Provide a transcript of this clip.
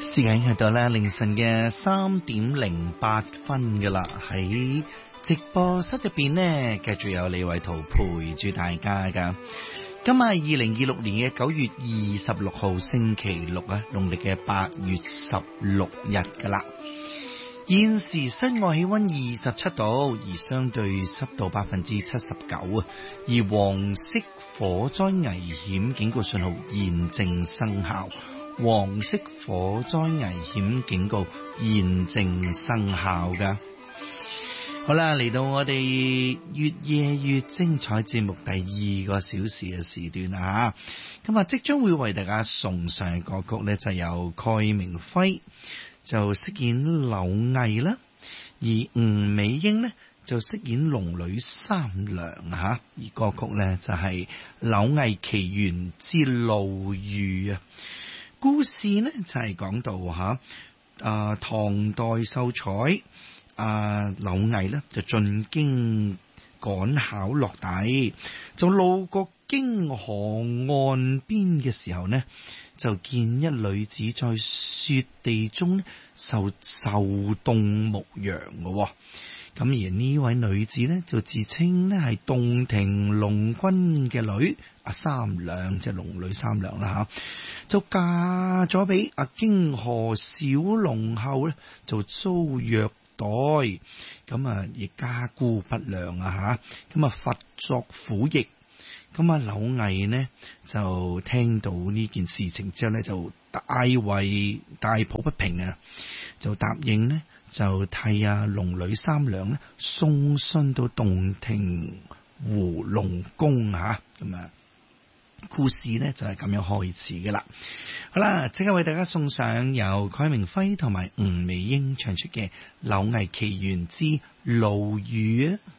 時間去到咧凌晨嘅3:08㗎啦，喺直播室入邊呢，繼續有李偉圖陪住大家噶。今日係2026年嘅9月26號星期六啊，農曆嘅8月16日噶啦。現時室外氣溫27度，而相對濕度79%啊，而黃色火災危險警告信號現正生效。黃色火災危險警告現正生效噶。好啦，嚟到我哋越夜越精彩節目第2個小時嘅時段啦吓。咁啊，即將會為大家送上嘅歌曲呢，就由蓋明輝就飾演柳毅啦，而吳美英呢就飾演龍女三娘吓。而歌曲呢就係柳毅奇緣之路遇啊。故事呢就係講到唐代秀才柳毅呢就進京趕考落第，就路過京河岸邊嘅時候呢，就見一女子在雪地中受凍牧羊嘅。咁而呢位女子呢，就自稱呢係洞庭龍君嘅女三娘，即係龍女三娘啦吓，就嫁咗俾京河小龍後呢，就遭虐待，咁啊亦家姑不良啊吓，咁啊罰作苦役。咁啊柳毅呢就聽到呢件事情之後呢，就大抱不平啊，就答應呢就替龍女三娘呢送信到洞庭湖龍宮吓。咁啊故事呢就係咁樣開始嘅啦。好啦，即刻為大家送上由蓋明輝同埋吳美英唱出嘅柳毅奇緣之路遇啊。